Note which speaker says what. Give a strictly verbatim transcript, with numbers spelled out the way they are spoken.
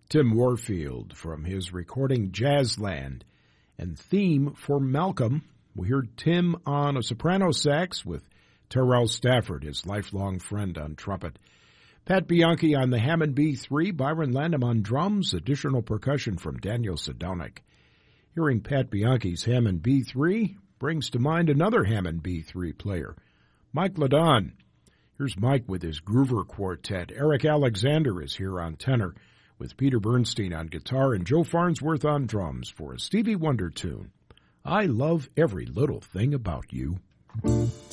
Speaker 1: Tim Warfield from his recording Jazzland. And theme for Malcolm, we heard Tim on a soprano sax with Terrell Stafford, his lifelong friend, on trumpet. Pat Bianchi on the Hammond B three, Byron Landham on drums, additional percussion from Daniel Sedonic. Hearing Pat Bianchi's Hammond B three brings to mind another Hammond B three player, Mike Ladon. Here's Mike with his Groover Quartet. Eric Alexander is here on tenor, with Peter Bernstein on guitar and Joe Farnsworth on drums for a Stevie Wonder tune, I Love Every Little Thing About You.